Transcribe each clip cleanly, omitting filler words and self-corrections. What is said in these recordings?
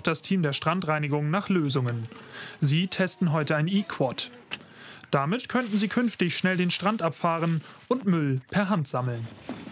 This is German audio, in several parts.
sucht das Team der Strandreinigung nach Lösungen. Sie testen heute ein E-Quad. Damit könnten sie künftig schnell den Strand abfahren und Müll per Hand sammeln.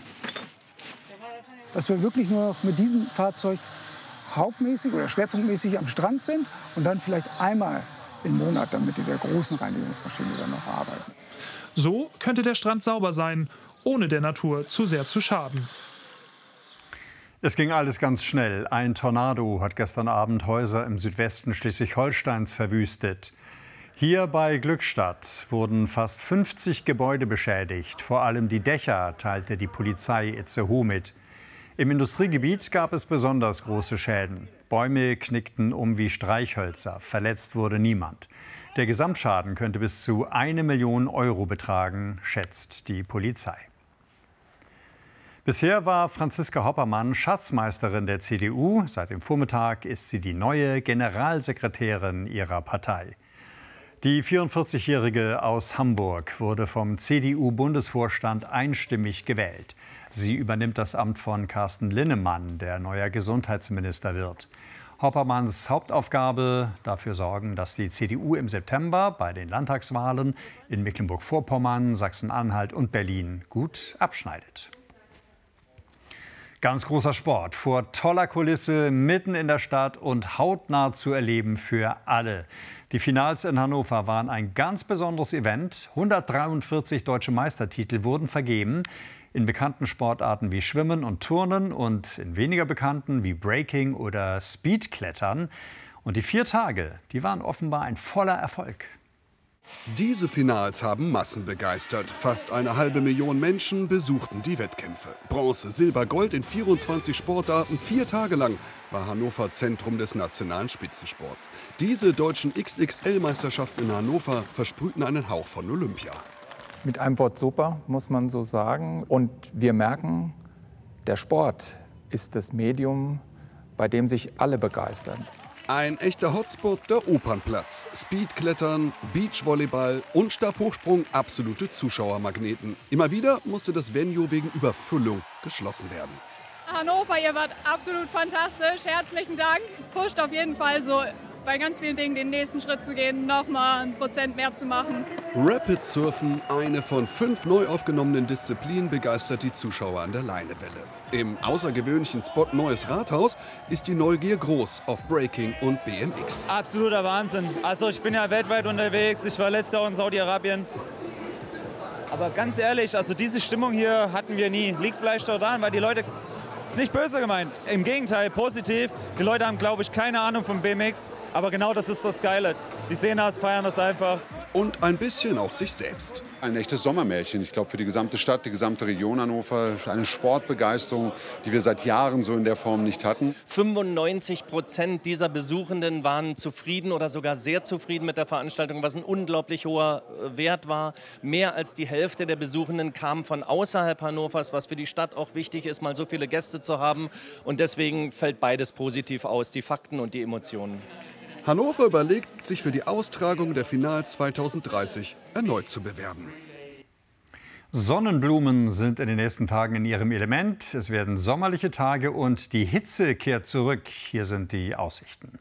Dass wir wirklich nur noch mit diesem Fahrzeug hauptmäßig oder schwerpunktmäßig am Strand sind und dann vielleicht einmal im Monat dann mit dieser großen Reinigungsmaschine dann noch arbeiten. So könnte der Strand sauber sein, ohne der Natur zu sehr zu schaden. Es ging alles ganz schnell. Ein Tornado hat gestern Abend Häuser im Südwesten Schleswig-Holsteins verwüstet. Hier bei Glückstadt wurden fast 50 Gebäude beschädigt. Vor allem die Dächer teilte die Polizei Itzehoe mit. Im Industriegebiet gab es besonders große Schäden. Bäume knickten um wie Streichhölzer. Verletzt wurde niemand. Der Gesamtschaden könnte bis zu 1 Million Euro betragen, schätzt die Polizei. Bisher war Franziska Hoppermann Schatzmeisterin der CDU. Seit dem Vormittag ist sie die neue Generalsekretärin ihrer Partei. Die 44-Jährige aus Hamburg wurde vom CDU-Bundesvorstand einstimmig gewählt. Sie übernimmt das Amt von Carsten Linnemann, der neuer Gesundheitsminister wird. Hoppermanns Hauptaufgabe: dafür sorgen, dass die CDU im September bei den Landtagswahlen in Mecklenburg-Vorpommern, Sachsen-Anhalt und Berlin gut abschneidet. Ganz großer Sport, vor toller Kulisse, mitten in der Stadt und hautnah zu erleben für alle. Die Finals in Hannover waren ein ganz besonderes Event. 143 deutsche Meistertitel wurden vergeben. In bekannten Sportarten wie Schwimmen und Turnen und in weniger bekannten wie Breaking oder Speedklettern. Und die 4 Tage, die waren offenbar ein voller Erfolg. Diese Finals haben Massen begeistert. Fast 500.000 Menschen besuchten die Wettkämpfe. Bronze, Silber, Gold in 24 Sportarten, 4 Tage lang war Hannover Zentrum des nationalen Spitzensports. Diese deutschen XXL-Meisterschaften in Hannover versprühten einen Hauch von Olympia. Mit einem Wort super, muss man so sagen. Und wir merken, der Sport ist das Medium, bei dem sich alle begeistern. Ein echter Hotspot, der Opernplatz. Speedklettern, Beachvolleyball und Stabhochsprung, absolute Zuschauermagneten. Immer wieder musste das Venue wegen Überfüllung geschlossen werden. Hannover, ihr wart absolut fantastisch. Herzlichen Dank. Es pusht auf jeden Fall so bei ganz vielen Dingen den nächsten Schritt zu gehen, nochmal 1% mehr zu machen. Rapid Surfen, eine von 5 neu aufgenommenen Disziplinen, begeistert die Zuschauer an der Leinewelle. Im außergewöhnlichen Spot Neues Rathaus ist die Neugier groß auf Breaking und BMX. Absoluter Wahnsinn. Also ich bin ja weltweit unterwegs, ich war letztes Jahr in Saudi-Arabien. Aber ganz ehrlich, also diese Stimmung hier hatten wir nie. Liegt vielleicht daran, weil die Leute... Ist nicht böse gemeint, im Gegenteil, positiv. Die Leute haben, glaube ich, keine Ahnung vom BMX, aber genau das ist das Geile. Die sehen das, feiern das einfach. Und ein bisschen auch sich selbst. Ein echtes Sommermärchen, ich glaube, für die gesamte Stadt, die gesamte Region Hannover. Eine Sportbegeisterung, die wir seit Jahren so in der Form nicht hatten. 95% dieser Besuchenden waren zufrieden oder sogar sehr zufrieden mit der Veranstaltung, was ein unglaublich hoher Wert war. Mehr als die Hälfte der Besuchenden kamen von außerhalb Hannovers, was für die Stadt auch wichtig ist, mal so viele Gäste zu haben. Und deswegen fällt beides positiv aus, die Fakten und die Emotionen. Hannover überlegt, sich für die Austragung der Finals 2030 erneut zu bewerben. Sonnenblumen sind in den nächsten Tagen in ihrem Element. Es werden sommerliche Tage und die Hitze kehrt zurück. Hier sind die Aussichten.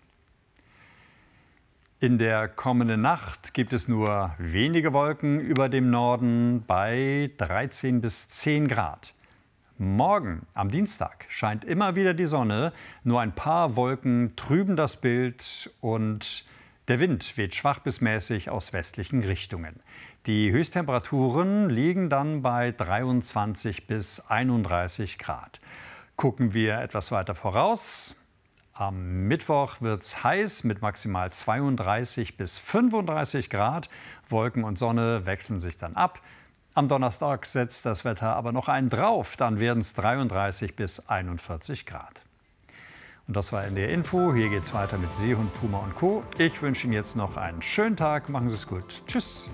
In der kommenden Nacht gibt es nur wenige Wolken über dem Norden bei 13 bis 10 Grad. Morgen, am Dienstag, scheint immer wieder die Sonne. Nur ein paar Wolken trüben das Bild und der Wind weht schwach bis mäßig aus westlichen Richtungen. Die Höchsttemperaturen liegen dann bei 23 bis 31 Grad. Gucken wir etwas weiter voraus. Am Mittwoch wird es heiß mit maximal 32 bis 35 Grad. Wolken und Sonne wechseln sich dann ab. Am Donnerstag setzt das Wetter aber noch einen drauf, dann werden es 33 bis 41 Grad. Und das war NDR Info. Hier geht es weiter mit Seehund, Puma und Co. Ich wünsche Ihnen jetzt noch einen schönen Tag. Machen Sie es gut. Tschüss.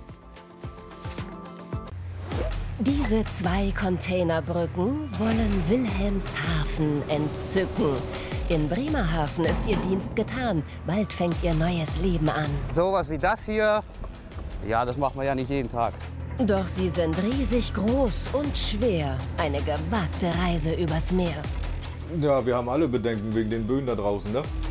Diese 2 Containerbrücken wollen Wilhelmshaven entzücken. In Bremerhaven ist ihr Dienst getan. Bald fängt ihr neues Leben an. Sowas wie das hier, ja, das machen wir ja nicht jeden Tag. Doch sie sind riesig groß und schwer. Eine gewagte Reise übers Meer. Ja, wir haben alle Bedenken wegen den Böen da draußen, ne?